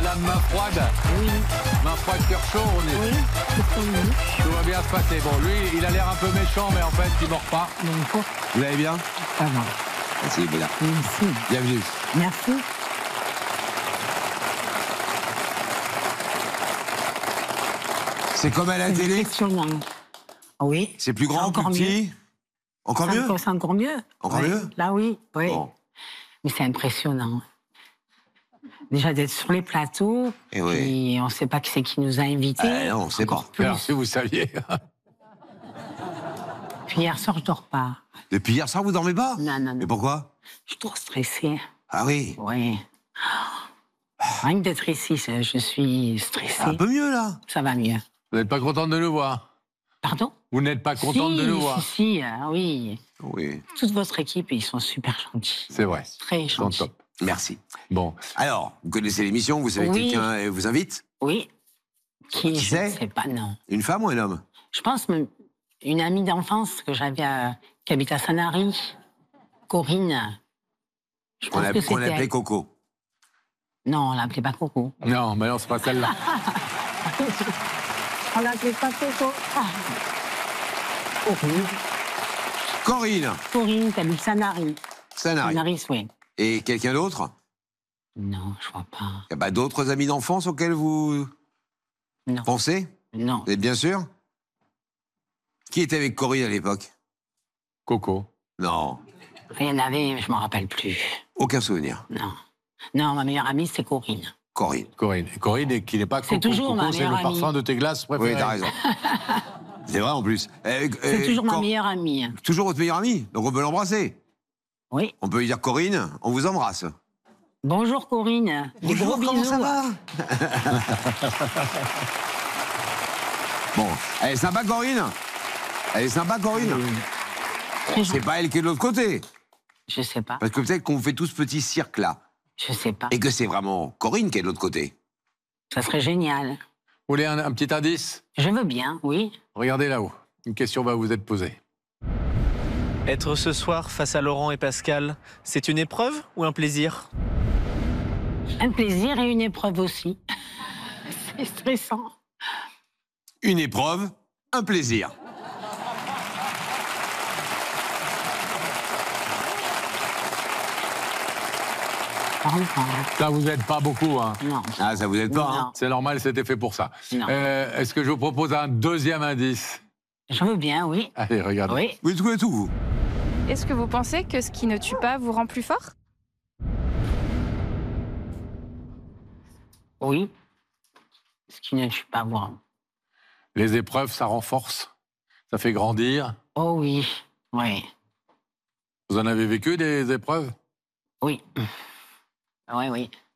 Madame main froide. Oui. Main froide, cœur chaud, on est. Oui, c'est pour nous. Tout va bien se passer. Bon, lui, il a l'air un peu méchant, mais en fait, il mord pas. Donc, Vous allez bien? ça va. Merci, Bella. Merci. Bienvenue. Merci. C'est comme à la C'est télé? impressionnant. Oui. C'est plus grand, encore plus petit? Encore mieux? C'est encore mieux. Encore Ouais. mieux? Là, oui. Oui. Bon. Mais c'est impressionnant. Déjà d'être sur les plateaux, Eh oui. et on ne sait pas qui c'est qui nous a invités. Non, on ne sait pas. Plus. Alors, si vous saviez. Puis hier soir, je dors pas. Depuis hier soir, vous dormez pas? Non, non, non. Mais pourquoi? Je suis trop stressée. Ah oui. Oui. Rien que d'être ici, je suis stressée. Un peu mieux, là. Ça va mieux. Vous n'êtes pas contente de nous voir? Pardon? Vous n'êtes pas contente de nous voir? Si, oui. Oui. Toute votre équipe, ils sont super gentils. C'est vrai. Très Ils sont gentils. top. Merci. Bon. Alors, vous connaissez l'émission, vous savez que Oui. quelqu'un vous invite? Oui. Qui Je c'est? ne sais pas, non. Une femme ou un homme? Je pense même une amie d'enfance que j'avais qui habite à Sanary, Corinne. Je pense que Qu'on c'était appelait elle. Coco. Non, on l'appelait pas Coco. Non, mais non, c'est pas celle-là. On l'appelait pas Coco. Ah. Corinne. Corinne. Corinne, qui habite Sanary. Sanary. Sanary, oui. Et quelqu'un d'autre? Non, je vois pas. Il y a d'autres amis d'enfance auxquels vous Non. pensez? Non. Vous êtes bien sûr? Qui était avec Corinne à l'époque? Coco. Non. Il y en avait, mais je m'en rappelle plus. Aucun souvenir. Non. Non, ma meilleure amie, c'est Corinne. Corinne. Corinne. Et Corinne, qui n'est pas Coco. C'est toujours ma Coco, c'est le meilleure parfum amie. de tes glaces préférées. Oui, t'as raison. C'est vrai en plus. C'est toujours ma meilleure amie. Toujours votre meilleure amie, donc on peut l'embrasser. Oui. On peut lui dire Corinne, on vous embrasse. Bonjour Corinne. Des gros bisous. comment ça va? Bon, elle est sympa Corinne? Elle est sympa Corinne? Très C'est gentil. pas elle qui est de l'autre côté. Je sais pas. Parce que peut-être qu'on fait tout ce petit cirque-là. Je sais pas. Et que c'est vraiment Corinne qui est de l'autre côté. Ça serait génial. Vous voulez un petit indice? Je veux bien, oui. Regardez là-haut. Une question va vous être posée. Être ce soir face à Laurent et Pascal, c'est une épreuve ou un plaisir? Un plaisir et une épreuve aussi. C'est stressant. Une épreuve, un plaisir. Parle pas. Ça vous aide pas beaucoup, hein? Non. Ah, ça vous aide pas, hein? Non. C'est normal, c'était fait pour ça. Non. Est-ce que je vous propose un deuxième indice? Je veux bien, oui. Allez, regardez. Oui. Vous trouvez tout, vous? Est-ce que vous pensez que ce qui ne tue pas vous rend plus fort? Oui. Ce qui ne tue pas moi. Les épreuves, ça renforce. Ça fait grandir. Oh oui. Oui. Vous en avez vécu des épreuves? Oui. Oui, oui.